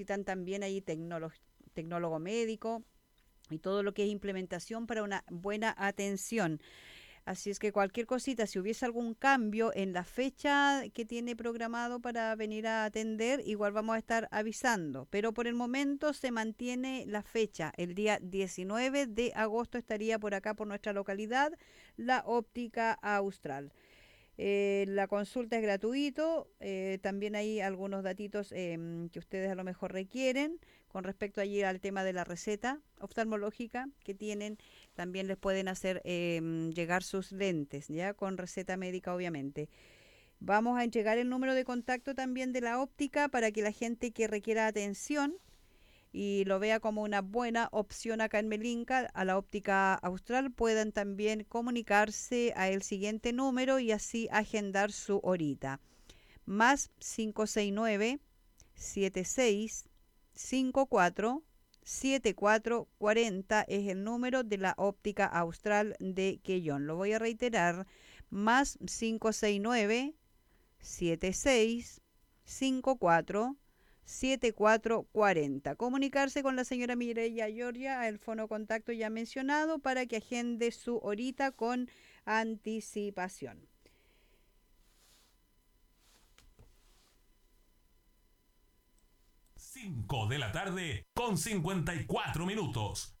necesitan también ahí tecnólogo médico y todo lo que es implementación para una buena atención. Así es que cualquier cosita, si hubiese algún cambio en la fecha que tiene programado para venir a atender, igual vamos a estar avisando. Pero por el momento se mantiene la fecha. El día 19 de agosto estaría por acá, por nuestra localidad, la óptica austral. La consulta es gratuito, también hay algunos datitos que ustedes a lo mejor requieren con respecto allí al tema de la receta oftalmológica que tienen, también les pueden hacer llegar sus lentes, ya con receta médica obviamente. Vamos a entregar el número de contacto también de la óptica para que la gente que requiera atención y lo vea como una buena opción acá en Melinca, a la óptica austral, puedan también comunicarse a el siguiente número y así agendar su horita. Más 569-7654-7440 es el número de la óptica austral de Quellón. Lo voy a reiterar, más 569-7654-7440. Comunicarse con la señora Mireya Giorgia al fono contacto ya mencionado para que agende su horita con anticipación. 5 de la tarde con 54 minutos.